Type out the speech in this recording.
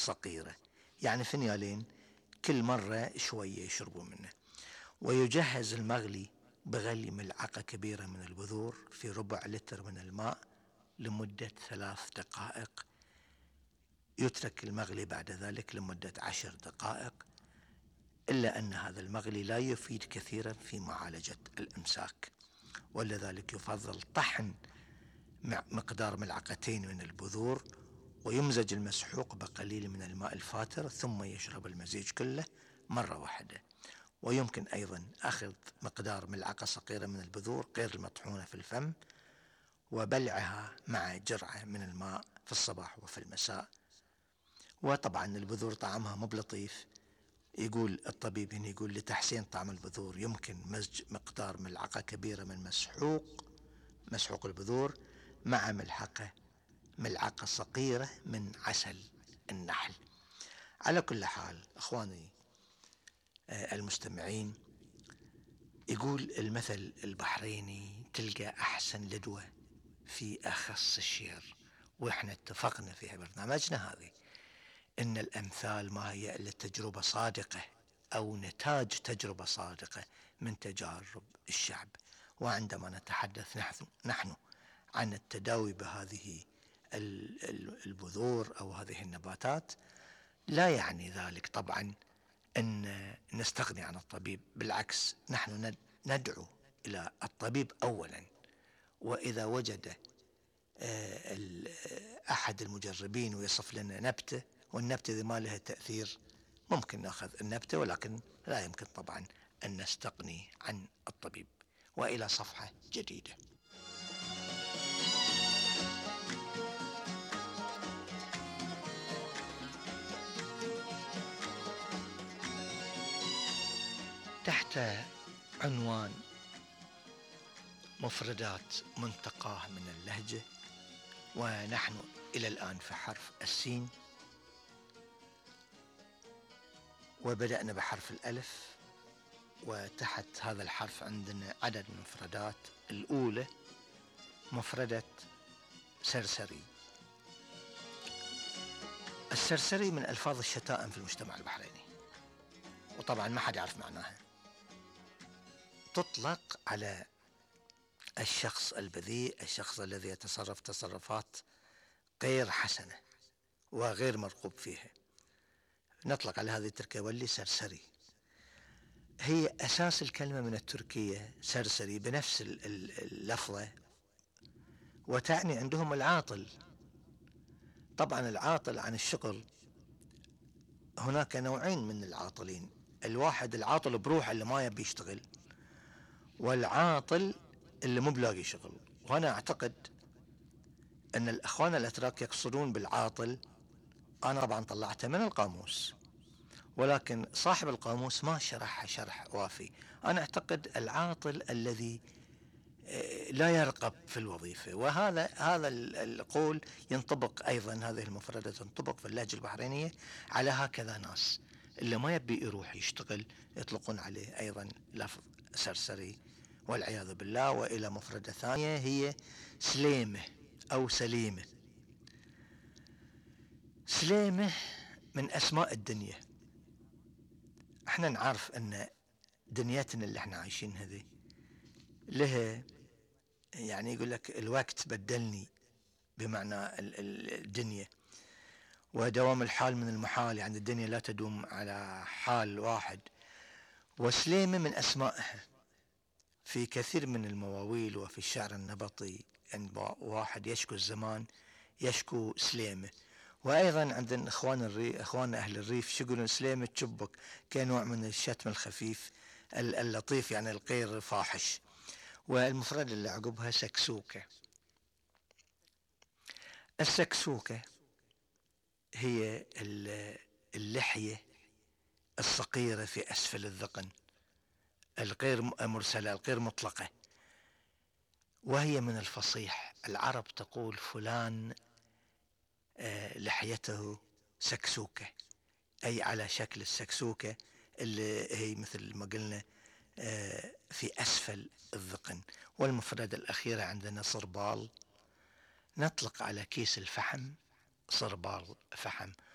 صغيرة، يعني فنيالين كل مرة شوية يشربوا منه. ويجهز المغلي بغلي ملعقة كبيرة من البذور في ربع لتر من الماء لمدة 3 دقائق. يترك المغلي بعد ذلك لمدة 10 دقائق، إلا أن هذا المغلي لا يفيد كثيرا في معالجة الإمساك، ولذلك يفضل طحن مقدار ملعقتين من البذور ويمزج المسحوق بقليل من الماء الفاتر، ثم يشرب المزيج كله مرة واحدة. ويمكن أيضا أخذ مقدار ملعقة صغيرة من البذور غير المطحونة في الفم وبلعها مع جرعة من الماء في الصباح وفي المساء. وطبعا البذور طعمها مو بلطيف، يقول الطبيب هنا، يقول لتحسين طعم البذور يمكن مزج مقدار ملعقة كبيرة من مسحوق البذور مع ملعقة صغيرة من عسل النحل. على كل حال أخواني المستمعين، يقول المثل البحريني تلقى أحسن لدوة في أخص الشير، وإحنا اتفقنا في برنامجنا هذه إن الأمثال ما هي إلا تجربة صادقة أو نتاج تجربة صادقة من تجارب الشعب. وعندما نتحدث نحن عن التداوي بهذه البذور أو هذه النباتات، لا يعني ذلك طبعا أن نستغني عن الطبيب، بالعكس نحن ندعو إلى الطبيب أولا، وإذا وجد أحد المجربين ويصف لنا نبتة والنبتة ذي ما لها تأثير، ممكن نأخذ النبتة، ولكن لا يمكن طبعا أن نستغني عن الطبيب. وإلى صفحة جديدة. تحت عنوان مفردات منتقاه من اللهجة، ونحن إلى الآن في حرف السين، وبدأنا بحرف الألف، وتحت هذا الحرف عندنا عدد مفردات. الأولى مفردة سرسري. السرسري من ألفاظ الشتائم في المجتمع البحريني، وطبعا ما حد يعرف معناها. تطلق على الشخص البذيء، الشخص الذي يتصرف تصرفات غير حسنة وغير مرغوب فيها، نطلق على هذه التركيبة سرسري. هي أساس الكلمة من التركية سرسري بنفس اللفظة، وتعني عندهم العاطل. طبعا العاطل عن الشغل، هناك نوعين من العاطلين: الواحد العاطل بروحه اللي ما يبي يشتغل، والعاطل اللي مو بلاقي شغل. وأنا أعتقد أن الأخوان الأتراك يقصدون بالعاطل، أنا طبعا طلعته من القاموس، ولكن صاحب القاموس ما شرح شرح وافي. أنا أعتقد العاطل الذي لا يرغب في الوظيفة، وهذا القول ينطبق أيضا، هذه المفردة تنطبق في اللهجة البحرينية على هكذا ناس اللي ما يبي يروح يشتغل يطلقون عليه أيضا لفظ سرسري والعياذ بالله. وإلى مفردة ثانية هي سليمة أو سليمة. سليمة من أسماء الدنيا. احنا نعرف أن دنيتنا اللي احنا عايشين هذه لها، يعني يقول لك الوقت بدلني، بمعنى الدنيا، ودوام الحال من المحال، يعني الدنيا لا تدوم على حال واحد. وسليمة من أسمائها في كثير من المواويل وفي الشعر النبطي، عند واحد يشكو الزمان يشكو سليمة. وأيضا عندنا إخوان أهل الريف شغلوا سليمة تشبك كنوع من الشتم الخفيف اللطيف، يعني الغير فاحش. والمفرد اللي عقبها سكسوكة. السكسوكة هي اللحية الصغيرة في أسفل الذقن، الغير مرسلة، الغير مطلقة، وهي من الفصيح. العرب تقول فلان لحيته سكسوكة، أي على شكل السكسوكة اللي هي مثل ما قلنا في أسفل الذقن. والمفردة الأخيرة عندنا صربال. نطلق على كيس الفحم صربال فحم،